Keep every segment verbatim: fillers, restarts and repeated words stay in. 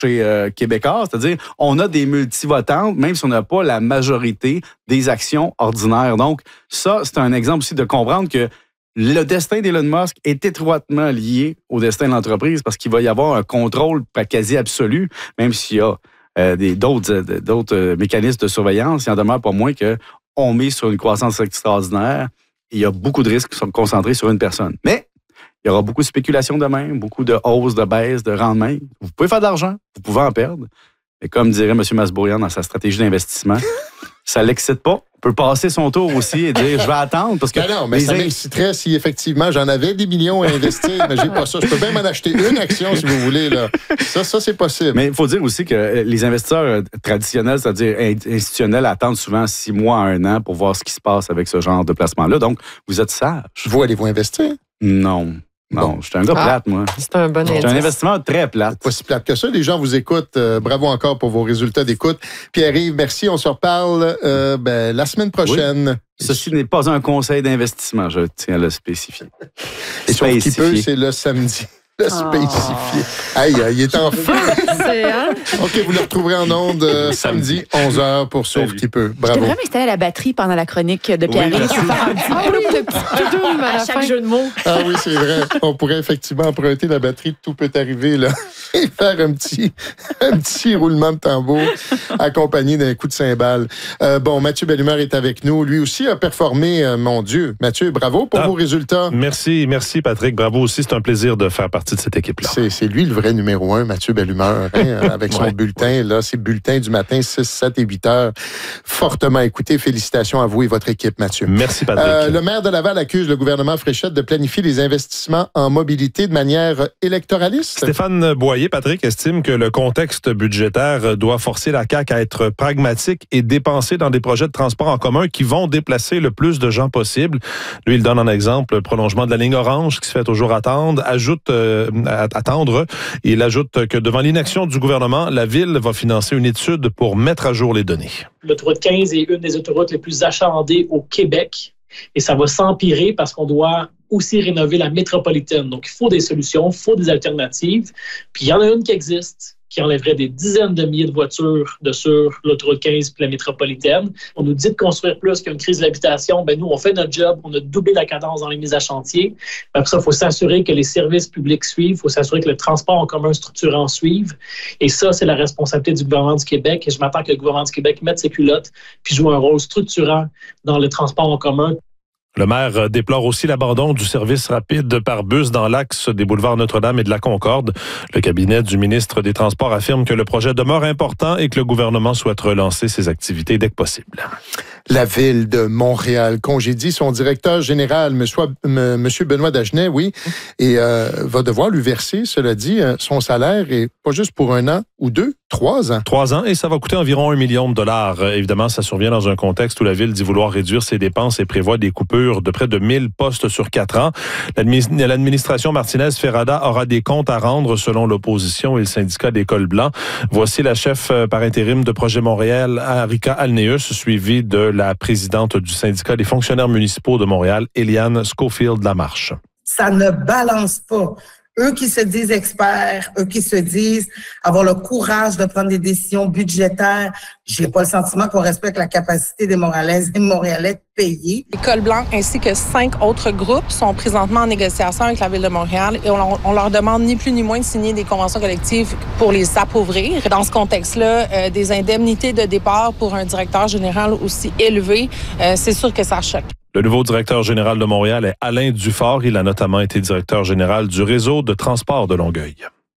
euh, québécois, c'est-à-dire on a des multivotantes, même si on n'a pas la majorité des actions ordinaires. Donc, ça, c'est un exemple aussi de comprendre que le destin d'Elon Musk est étroitement lié au destin de l'entreprise parce qu'il va y avoir un contrôle quasi absolu, même s'il y a euh, des, d'autres, euh, d'autres euh, mécanismes de surveillance, il en demeure pas moins qu'on met sur une croissance extraordinaire. Il y a beaucoup de risques qui sont concentrés sur une personne. Mais il y aura beaucoup de spéculation demain, beaucoup de hausses, de baisses, de rendement. Vous pouvez faire de l'argent, vous pouvez en perdre. Mais comme dirait M. Masbourian dans sa stratégie d'investissement, ça ne l'excite pas. On peut passer son tour aussi et dire « je vais attendre » parce que... Ben non, mais ça m'exciterait si effectivement j'en avais des millions à investir, mais j'ai pas ça. Je peux même en acheter une action si vous voulez. Là. Ça, ça c'est possible. Mais il faut dire aussi que les investisseurs traditionnels, c'est-à-dire institutionnels, attendent souvent six mois à un an pour voir ce qui se passe avec ce genre de placement-là. Donc, vous êtes sage. Vous allez-vous investir? Non. Non, bon. Je suis un gars ah, plate, moi. C'est un bon indice. C'est un investissement très plate. Pas si plate que ça. Les gens vous écoutent. Euh, bravo encore pour vos résultats d'écoute. Pierre-Yves, merci. On se reparle euh, ben, la semaine prochaine. Oui. Ceci n'est pas un conseil d'investissement, je tiens à le spécifier. Et sauf qui peut, c'est le samedi. Le spécifié. Oh. Aïe, il est en feu. Hein? OK, vous le retrouverez en ondes euh, samedi, onze heures pour Sauf qui peut. Bravo. J'étais vraiment installé à la batterie pendant la chronique de Pierre-Yves. Oui, ah oui, le petit doudoum à chaque jeu de mots. Ah oui, c'est vrai. On pourrait effectivement emprunter la batterie de Tout peut arriver là et faire un petit, un petit roulement de tambour accompagné d'un coup de cymbale. Euh, bon, Mathieu Bellumeur est avec nous. Lui aussi a performé, euh, mon Dieu. Mathieu, bravo pour ah, vos résultats. Merci, merci Patrick. Bravo aussi. C'est un plaisir de faire partie de cette équipe-là. C'est, c'est lui le vrai numéro un, Mathieu Bellumeur, hein, avec son ouais, bulletin. Ouais. Là, c'est bulletin du matin, six, sept et huit heures. Fortement écouté. Félicitations à vous et votre équipe, Mathieu. Merci, Patrick. Euh, le maire de Laval accuse le gouvernement Fréchette de planifier les investissements en mobilité de manière électoraliste. Stéphane Boyer, Patrick, estime que le contexte budgétaire doit forcer la C A Q à être pragmatique et dépenser dans des projets de transport en commun qui vont déplacer le plus de gens possible. Lui, il donne en exemple le prolongement de la ligne orange qui se fait toujours attendre. Ajoute, euh, attendre. Il ajoute que devant l'inaction du gouvernement, la Ville va financer une étude pour mettre à jour les données. L'autoroute quinze est une des autoroutes les plus achalandées au Québec et ça va s'empirer parce qu'on doit aussi rénover la métropolitaine. Donc, il faut des solutions, il faut des alternatives. Puis, il y en a une qui existe, qui enlèverait des dizaines de milliers de voitures de sur l'autoroute quinze puis la métropolitaine. On nous dit de construire plus qu'il y a une crise de l'habitation. Ben nous, on fait notre job, on a doublé la cadence dans les mises à chantier. Après ça, il faut s'assurer que les services publics suivent, il faut s'assurer que le transport en commun structurant suive. Et ça, c'est la responsabilité du gouvernement du Québec. Et je m'attends que le gouvernement du Québec mette ses culottes puis joue un rôle structurant dans le transport en commun. Le maire déplore aussi l'abandon du service rapide par bus dans l'axe des boulevards Notre-Dame et de la Concorde. Le cabinet du ministre des Transports affirme que le projet demeure important et que le gouvernement souhaite relancer ses activités dès que possible. La Ville de Montréal congédie son directeur général, M. Benoît Dagenet, oui, et euh, va devoir lui verser, cela dit, son salaire, et pas juste pour un an ou deux, trois ans. Trois ans, et ça va coûter environ un million de dollars. Évidemment, ça survient dans un contexte où la Ville dit vouloir réduire ses dépenses et prévoit des coupures de près de mille postes sur quatre ans. L'administration Martinez-Ferrada aura des comptes à rendre selon l'opposition et le syndicat des cols blancs. Voici la chef par intérim de Projet Montréal, Arika Alneus, suivie de la présidente du syndicat des fonctionnaires municipaux de Montréal, Eliane Schofield-Lamarche. Ça ne balance pas. Eux qui se disent experts, eux qui se disent avoir le courage de prendre des décisions budgétaires, j'ai pas le sentiment qu'on respecte la capacité des Montréalaises et Montréalais de payer. Les cols blancs ainsi que cinq autres groupes sont présentement en négociation avec la Ville de Montréal et on, on leur demande ni plus ni moins de signer des conventions collectives pour les appauvrir. Dans ce contexte-là, euh, des indemnités de départ pour un directeur général aussi élevé, euh, c'est sûr que ça choque. Le nouveau directeur général de Montréal est Alain Dufort. Il a notamment été directeur général du réseau de transport de Longueuil.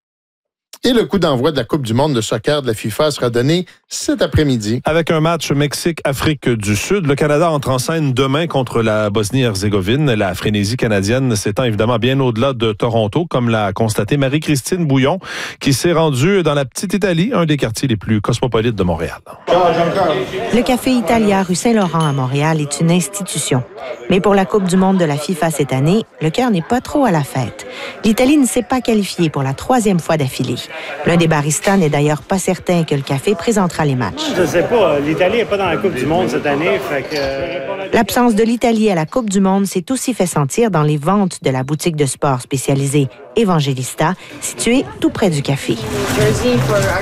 Et le coup d'envoi de la Coupe du monde de soccer de la FIFA sera donné cet après-midi. Avec un match Mexique-Afrique du Sud, le Canada entre en scène demain contre la Bosnie-Herzégovine. La frénésie canadienne s'étend évidemment bien au-delà de Toronto, comme l'a constaté Marie-Christine Bouillon, qui s'est rendue dans la Petite Italie, un des quartiers les plus cosmopolites de Montréal. Le Café Italia, rue Saint-Laurent à Montréal, est une institution. Mais pour la Coupe du monde de la FIFA cette année, le cœur n'est pas trop à la fête. L'Italie ne s'est pas qualifiée pour la troisième fois d'affilée. L'un des baristas n'est d'ailleurs pas certain que le café présentera les matchs. Je sais pas. L'Italie n'est pas dans la Coupe du monde cette année. Fait que... L'absence de l'Italie à la Coupe du monde s'est aussi fait sentir dans les ventes de la boutique de sport spécialisée Evangelista, située tout près du café.